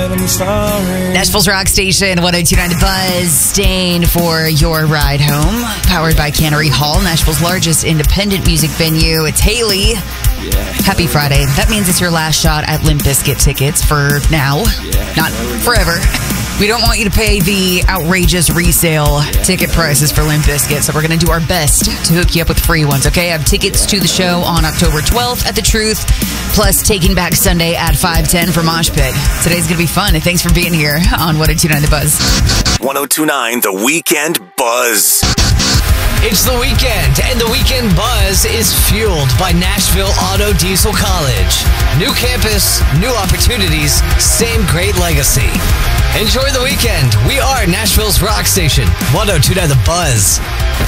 I'm sorry. Nashville's Rock Station, 102.9 The Buzz, staying for your ride home. Powered by Cannery Hall, Nashville's largest independent music venue. It's Haley. Happy Friday. That means it's your last shot at Limp Bizkit tickets for now, not forever. We don't want you to pay the outrageous resale ticket prices for Limp Bizkit, so we're going to do our best to hook you up with free ones, okay? I have tickets to the show on October 12th at The Truth, plus Taking Back Sunday at 5:10 for Mosh Pit. Today's going to be fun, and thanks for being here on 102.9 The Buzz. 102.9 The Weekend Buzz. It's the weekend, and the weekend buzz is fueled by Nashville Auto Diesel College. New campus, new opportunities, same great legacy. Enjoy the weekend. We are Nashville's Rock Station, 102.9 The Buzz.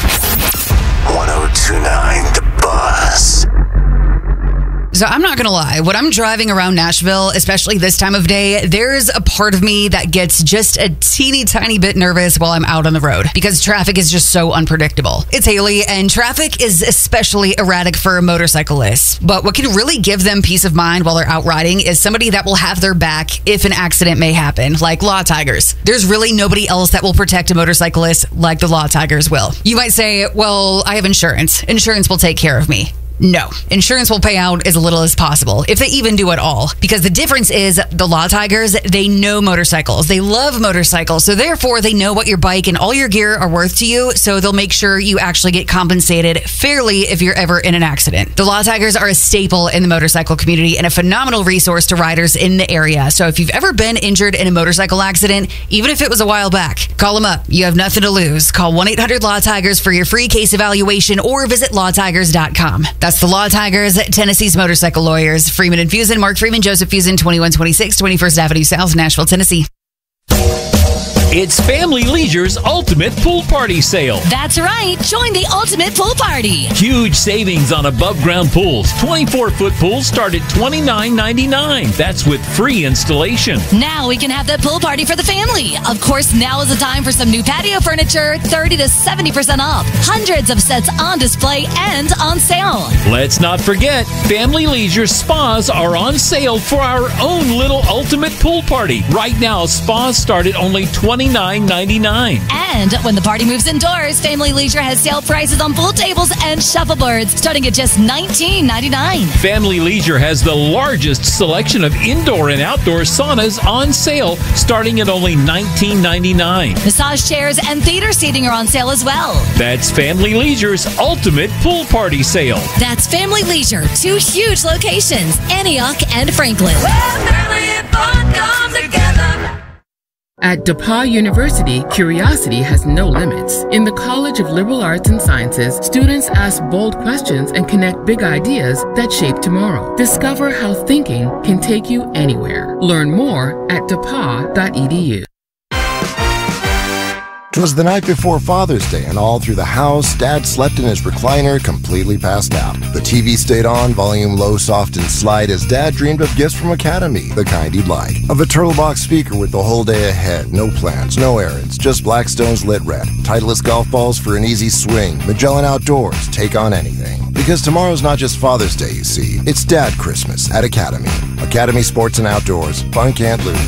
102.9 The Buzz. So I'm not going to lie, when I'm driving around Nashville, especially this time of day, there's a part of me that gets just a teeny tiny bit nervous while I'm out on the road because traffic is just so unpredictable. It's Haley, and traffic is especially erratic for motorcyclists. But what can really give them peace of mind while they're out riding is somebody that will have their back if an accident may happen, like Law Tigers. There's really nobody else that will protect a motorcyclist like the Law Tigers will. You might say, well, I have insurance. Insurance will take care of me. No, insurance will pay out as little as possible, if they even do at all. Because the difference is the Law Tigers, they know motorcycles. They love motorcycles. So therefore, they know what your bike and all your gear are worth to you. So they'll make sure you actually get compensated fairly if you're ever in an accident. The Law Tigers are a staple in the motorcycle community and a phenomenal resource to riders in the area. So if you've ever been injured in a motorcycle accident, even if it was a while back, call them up. You have nothing to lose. Call 1-800-LAW-TIGERS for your free case evaluation or visit lawtigers.com. That's the Law Tigers, Tennessee's motorcycle lawyers. Freeman and Fusen, Mark Freeman, Joseph Fusen, 2126 21st Avenue South, Nashville, Tennessee. It's Family Leisure's Ultimate Pool Party Sale. That's right. Join the Ultimate Pool Party. Huge savings on above-ground pools. 24-foot pools start at $29.99. That's with free installation. Now we can have the pool party for the family. Of course, now is the time for some new patio furniture, 30 to 70% off. Hundreds of sets on display and on sale. Let's not forget, Family Leisure spas are on sale for our own little Ultimate Pool Party. Right now, spas start at only $29.99. And when the party moves indoors, Family Leisure has sale prices on pool tables and shuffleboards starting at just $19.99. Family Leisure has the largest selection of indoor and outdoor saunas on sale starting at only $19.99. Massage chairs and theater seating are on sale as well. That's Family Leisure's Ultimate Pool Party Sale. That's Family Leisure, 2 huge locations, Antioch and Franklin. Where family and fun come together. At DePauw University, curiosity has no limits. In the College of Liberal Arts and Sciences, students ask bold questions and connect big ideas that shape tomorrow. Discover how thinking can take you anywhere. Learn more at depaw.edu. It was the night before Father's Day, and all through the house, Dad slept in his recliner, completely passed out. The TV stayed on, volume low, soft, and slight, as Dad dreamed of gifts from Academy, the kind he'd like. Of a turtle box speaker with the whole day ahead, no plans, no errands, just Blackstone's lit red, Titleist golf balls for an easy swing, Magellan Outdoors, take on anything. Because tomorrow's not just Father's Day, you see, it's Dad Christmas at Academy. Academy Sports and Outdoors, fun can't lose.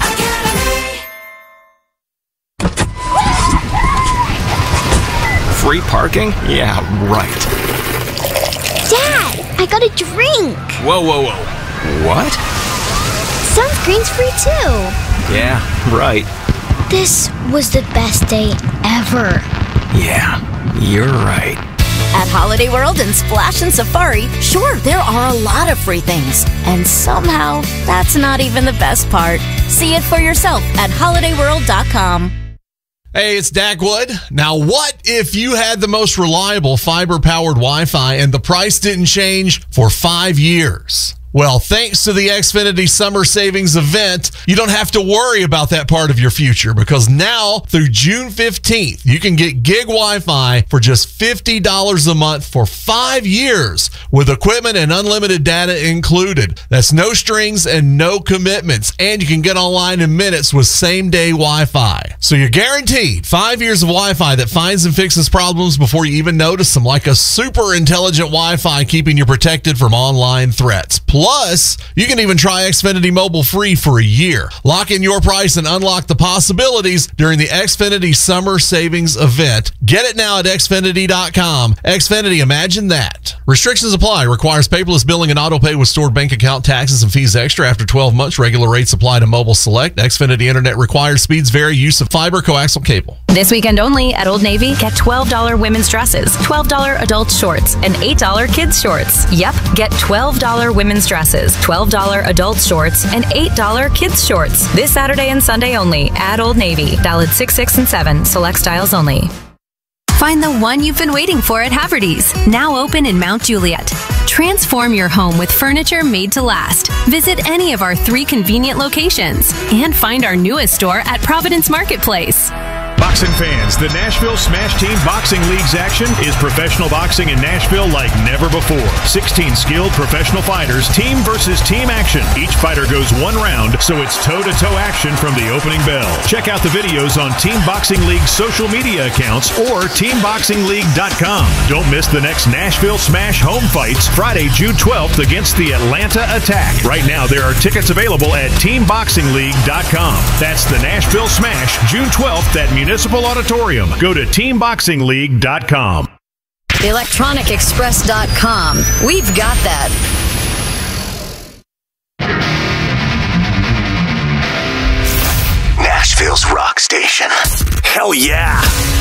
Free parking? Yeah, right. Dad, I got a drink. Whoa, whoa, whoa. What? Sunscreen's free too. Yeah, right. This was the best day ever. Yeah, you're right. At Holiday World and Splash and Safari, sure, there are a lot of free things. And somehow, that's not even the best part. See it for yourself at holidayworld.com. Hey, it's Dak Wood. Now, what if you had the most reliable fiber-powered Wi-Fi and the price didn't change for 5 years? Well, thanks to the Xfinity Summer Savings Event, you don't have to worry about that part of your future, because now through June 15th, you can get gig Wi-Fi for just $50 a month for 5 years with equipment and unlimited data included. That's no strings and no commitments, and you can get online in minutes with same-day Wi-Fi. So you're guaranteed 5 years of Wi-Fi that finds and fixes problems before you even notice them, like a super intelligent Wi-Fi keeping you protected from online threats. Plus, Plus, you can even try Xfinity Mobile free for a year. Lock in your price and unlock the possibilities during the Xfinity Summer Savings Event. Get it now at Xfinity.com. Xfinity, imagine that. Restrictions apply. Requires paperless billing and auto pay with stored bank account, taxes, and fees extra. After 12 months, regular rates apply to mobile select. Xfinity Internet required. Speeds vary. Use of fiber coaxial cable. This weekend only at Old Navy, get $12 women's dresses, $12 adult shorts, and $8 kids shorts. Yep, get $12 women's dresses, $12 adult shorts, and $8 kids shorts. This Saturday and Sunday only at Old Navy. Valid 6, 6, and 7. Select styles only. Find the one you've been waiting for at Haverty's, now open in Mount Juliet. Transform your home with furniture made to last. Visit any of our 3 convenient locations and find our newest store at Providence Marketplace. Boxing fans, the Nashville Smash Team Boxing League's action is professional boxing in Nashville like never before. 16 skilled professional fighters, team versus team action. Each fighter goes 1 round, so it's toe-to-toe action from the opening bell. Check out the videos on Team Boxing League's social media accounts or TeamBoxingLeague.com. Don't miss the next Nashville Smash home fights Friday, June 12th against the Atlanta Attack. Right now, there are tickets available at TeamBoxingLeague.com. That's the Nashville Smash, June 12th at Municipal Auditorium. Go to TeamBoxingLeague.com. ElectronicExpress.com. We've got that. Nashville's rock station. Hell yeah!